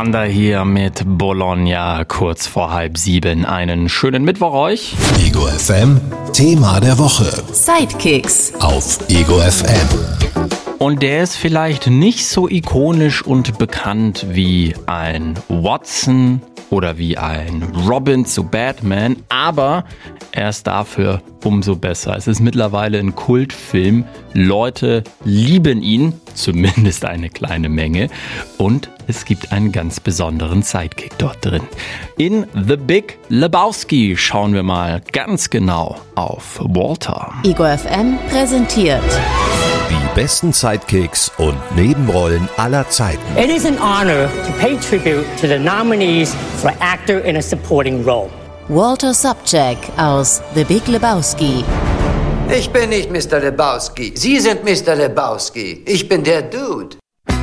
Alexander hier mit Bologna, kurz vor 6:30. Einen schönen Mittwoch euch. Ego FM, Thema der Woche. Sidekicks Auf Ego FM. Und der ist vielleicht nicht so ikonisch und bekannt wie ein Watson oder wie ein Robin zu Batman, aber er ist dafür umso besser. Es ist mittlerweile ein Kultfilm. Leute lieben ihn, zumindest eine kleine Menge. Und es gibt einen ganz besonderen Sidekick dort drin. In The Big Lebowski schauen wir mal ganz genau auf Walter. Ego FM präsentiert Die besten Sidekicks und Nebenrollen aller Zeiten. It is an honor to pay tribute to the nominees for actor in a supporting role. Walter Sobchak aus The Big Lebowski. Ich bin nicht Mr. Lebowski. Sie sind Mr. Lebowski. Ich bin der Dude.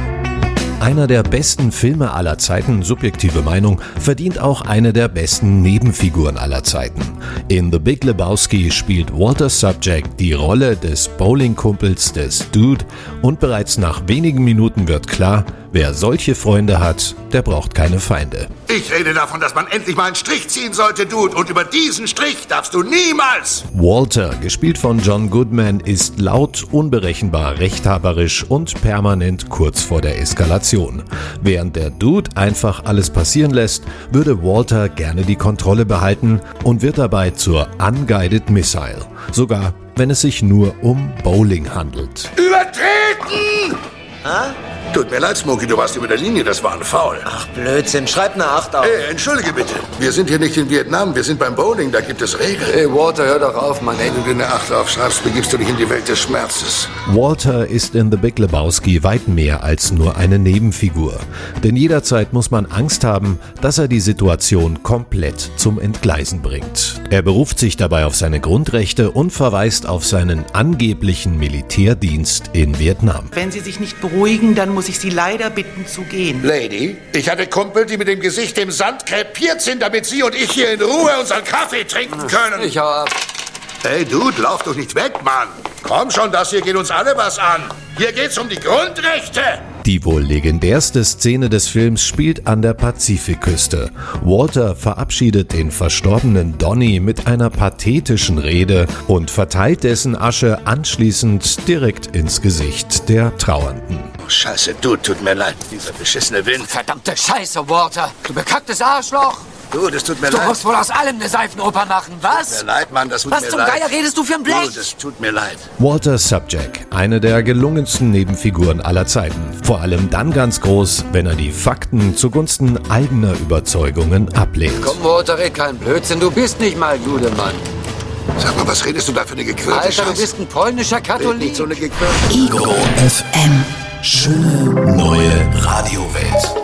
Einer der besten Filme aller Zeiten, subjektive Meinung, verdient auch eine der besten Nebenfiguren aller Zeiten. In The Big Lebowski spielt Walter Sobchak die Rolle des Bowlingkumpels des Dude und bereits nach wenigen Minuten wird klar, wer solche Freunde hat, der braucht keine Feinde. Ich rede davon, dass man endlich mal einen Strich ziehen sollte, Dude. Und über diesen Strich darfst du niemals... Walter, gespielt von John Goodman, ist laut, unberechenbar, rechthaberisch und permanent kurz vor der Eskalation. Während der Dude einfach alles passieren lässt, würde Walter gerne die Kontrolle behalten und wird dabei zur Unguided Missile. Sogar, wenn es sich nur um Bowling handelt. Übertreten! Tut mir leid, Smokey, du warst über der Linie, das war ein Foul. Ach, Blödsinn, schreib eine 8 auf. Hey, entschuldige bitte. Wir sind hier nicht in Vietnam, wir sind beim Bowling, da gibt es Regeln. Hey, Walter, hör doch auf, Mann. Wenn du dir eine 8 aufschreibst, begibst du dich in die Welt des Schmerzes. Walter ist in The Big Lebowski weit mehr als nur eine Nebenfigur. Denn jederzeit muss man Angst haben, dass er die Situation komplett zum Entgleisen bringt. Er beruft sich dabei auf seine Grundrechte und verweist auf seinen angeblichen Militärdienst in Vietnam. Wenn Sie sich nicht beruhigen, dann muss ich Sie leider bitten zu gehen. Lady, ich hatte Kumpel, die mit dem Gesicht im Sand krepiert sind, damit Sie und ich hier in Ruhe unseren Kaffee trinken können. Ich hau ab. Hey, Dude, lauf doch nicht weg, Mann. Komm schon, das hier geht uns alle was an. Hier geht's um die Grundrechte. Die wohl legendärste Szene des Films spielt an der Pazifikküste. Walter verabschiedet den verstorbenen Donnie mit einer pathetischen Rede und verteilt dessen Asche anschließend direkt ins Gesicht der Trauernden. Oh, Scheiße, Dude, tut mir leid. Dieser beschissene Wind. Verdammte Scheiße, Walter. Du bekacktes Arschloch. Dude, es tut mir Du leid. musst wohl aus allem eine Seifenoper machen, was? Tut mir leid, Mann, das tut Was mir zum leid. Geier redest du für ein Blech? Dude, es tut mir leid. Walter Sobchak, eine der gelungensten Nebenfiguren aller Zeiten. Vor allem dann ganz groß, wenn er die Fakten zugunsten eigener Überzeugungen ablehnt. Komm, Walter, red kein Blödsinn. Du bist nicht mal Gudemann. Sag mal, was redest du da für eine gequirlte Alter, Scheiße? du bist ein polnischer Red Katholik. nicht so eine gequirlte... Ego FM. Schöne neue Radiowelt.